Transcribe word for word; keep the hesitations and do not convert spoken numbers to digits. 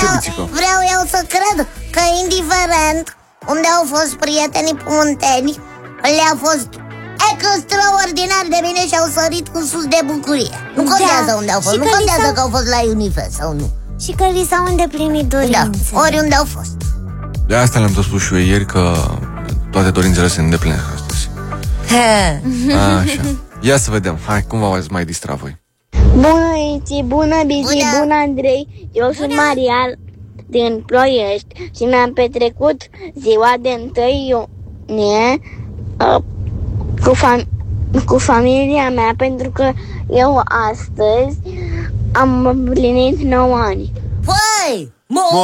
Ce bițică? Vreau eu să cred că indiferent unde au fost prietenii punteni, le-a fost extraordinar de bine și au sărit în sus de bucurie. Nu contează Da, unde au fost, și nu că li contează s-au- că au fost la Unife sau nu. Și că li s-au îndeplinit Da, dorințele. oriunde au fost. De asta le-am tot spus și eu ieri că toate dorințele se îndeplinesc astăzi. Așa. Ia să vedem. Hai, cum v-ați mai distra voi? Bună, Iți, bună, Bizi, Bună. bună, Andrei. Eu sunt Marial din Ploiești și mi-am petrecut ziua de întâi iunie uh, cu, fam- cu familia mea, pentru că eu astăzi am împlinit nouă ani. Păi, mo